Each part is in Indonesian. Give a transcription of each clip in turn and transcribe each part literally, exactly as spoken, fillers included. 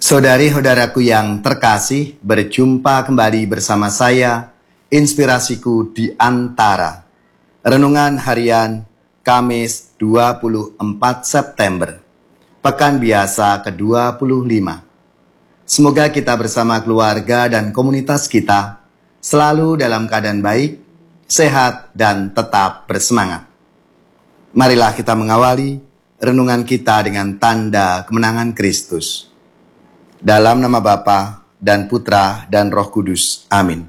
Saudari-saudaraku yang terkasih, berjumpa kembali bersama saya, Inspirasiku di Antara. Renungan harian Kamis dua puluh empat September, Pekan Biasa ke dua puluh lima. Semoga kita bersama keluarga dan komunitas kita selalu dalam keadaan baik, sehat, dan tetap bersemangat. Marilah kita mengawali renungan kita dengan tanda kemenangan Kristus. Dalam nama Bapa dan Putra dan Roh Kudus. Amin.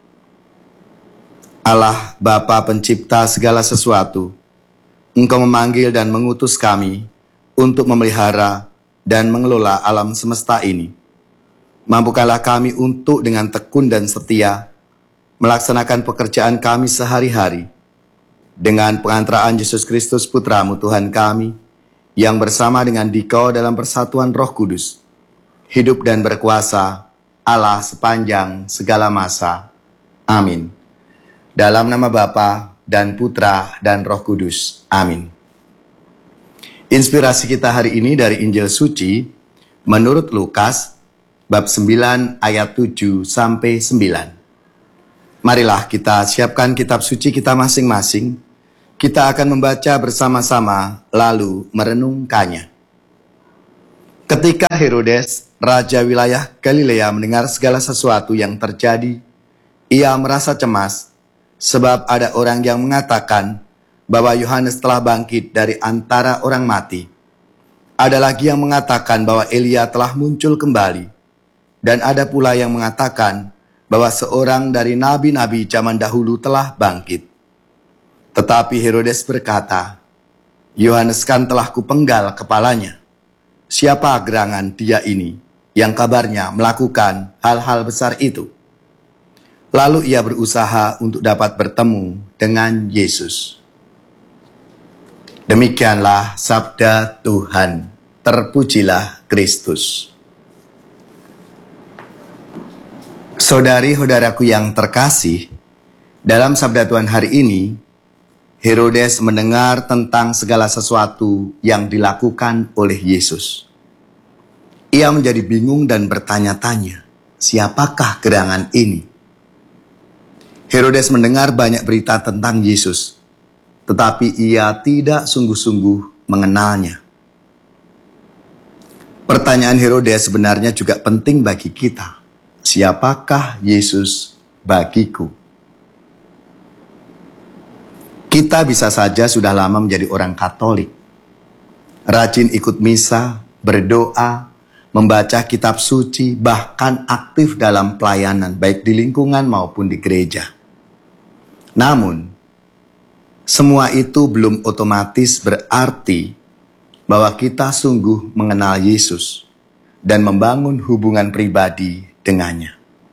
Allah Bapa pencipta segala sesuatu, Engkau memanggil dan mengutus kami untuk memelihara dan mengelola alam semesta ini. Mampukanlah kami untuk dengan tekun dan setia melaksanakan pekerjaan kami sehari-hari dengan pengantaraan Yesus Kristus Putramu Tuhan kami, yang bersama dengan Dikau dalam persatuan Roh Kudus, hidup dan berkuasa Allah sepanjang segala masa. Amin. Dalam nama Bapa dan Putra dan Roh Kudus. Amin. Inspirasi kita hari ini dari Injil Suci menurut Lukas bab sembilan ayat tujuh sampai sembilan. Marilah kita siapkan kitab suci kita masing-masing. Kita akan membaca bersama-sama lalu merenungkannya. Ketika Herodes, raja wilayah Galilea, mendengar segala sesuatu yang terjadi, ia merasa cemas, sebab ada orang yang mengatakan bahwa Yohanes telah bangkit dari antara orang mati. Ada lagi yang mengatakan bahwa Elia telah muncul kembali, dan ada pula yang mengatakan bahwa seorang dari nabi-nabi zaman dahulu telah bangkit. Tetapi Herodes berkata, Yohanes kan telah kupenggal kepalanya. Siapa gerangan dia ini yang kabarnya melakukan hal-hal besar itu? Lalu ia berusaha untuk dapat bertemu dengan Yesus. Demikianlah sabda Tuhan. Terpujilah Kristus. Saudari-saudaraku yang terkasih, dalam sabda Tuhan hari ini, Herodes mendengar tentang segala sesuatu yang dilakukan oleh Yesus. Ia menjadi bingung dan bertanya-tanya, siapakah gerangan ini? Herodes mendengar banyak berita tentang Yesus, tetapi ia tidak sungguh-sungguh mengenalnya. Pertanyaan Herodes sebenarnya juga penting bagi kita. Siapakah Yesus bagiku? Kita bisa saja sudah lama menjadi orang Katolik, rajin ikut misa, berdoa, membaca kitab suci, bahkan aktif dalam pelayanan, baik di lingkungan maupun di gereja. Namun, semua itu belum otomatis berarti bahwa kita sungguh mengenal Yesus dan membangun hubungan pribadi dengannya.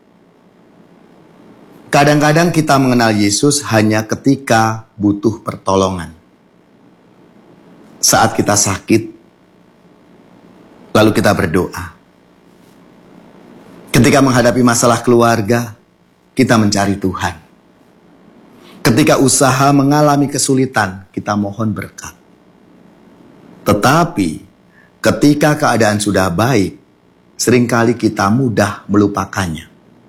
Kadang-kadang kita mengenal Yesus hanya ketika butuh pertolongan. Saat kita sakit, lalu kita berdoa. Ketika menghadapi masalah keluarga, kita mencari Tuhan. Ketika usaha mengalami kesulitan, kita mohon berkat. Tetapi, ketika keadaan sudah baik, seringkali kita mudah melupakannya.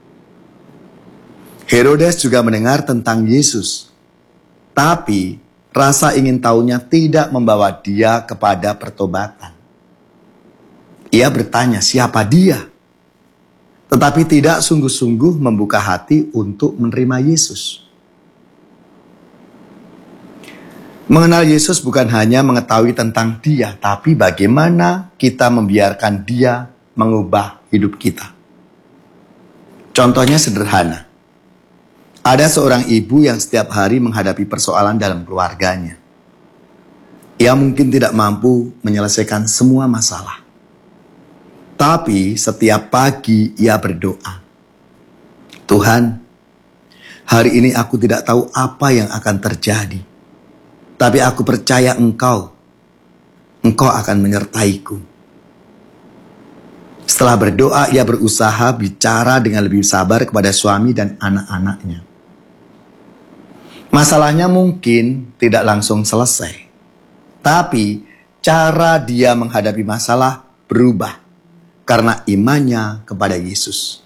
Herodes juga mendengar tentang Yesus, tapi rasa ingin tahunya tidak membawa dia kepada pertobatan. Ia bertanya siapa dia, tetapi tidak sungguh-sungguh membuka hati untuk menerima Yesus. Mengenal Yesus bukan hanya mengetahui tentang dia, tapi bagaimana kita membiarkan dia mengubah hidup kita. Contohnya sederhana. Ada seorang ibu yang setiap hari menghadapi persoalan dalam keluarganya. Ia mungkin tidak mampu menyelesaikan semua masalah. Tapi setiap pagi ia berdoa, Tuhan, hari ini aku tidak tahu apa yang akan terjadi. Tapi aku percaya Engkau. Engkau akan menyertaiku. Setelah berdoa, ia berusaha bicara dengan lebih sabar kepada suami dan anak-anaknya. Masalahnya mungkin tidak langsung selesai, tapi cara dia menghadapi masalah berubah karena imannya kepada Yesus.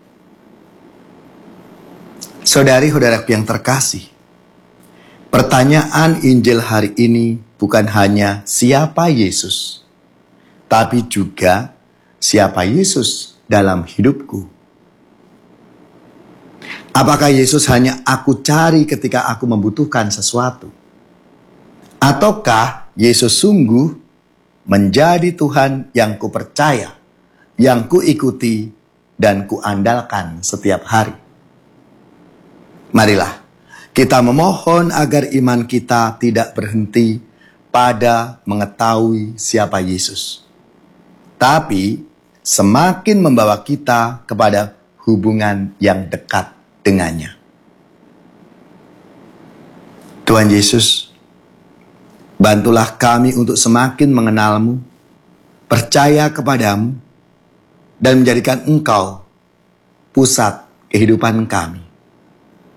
Saudari-saudaraku yang terkasih, pertanyaan Injil hari ini bukan hanya siapa Yesus, tapi juga siapa Yesus dalam hidupku. Apakah Yesus hanya aku cari ketika aku membutuhkan sesuatu? Ataukah Yesus sungguh menjadi Tuhan yang kupercaya, yang kuikuti, dan kuandalkan setiap hari? Marilah kita memohon agar iman kita tidak berhenti pada mengetahui siapa Yesus, tapi semakin membawa kita kepada hubungan yang dekat dengannya. Tuhan Yesus, bantulah kami untuk semakin mengenal-Mu, percaya kepadamu, dan menjadikan Engkau pusat kehidupan kami.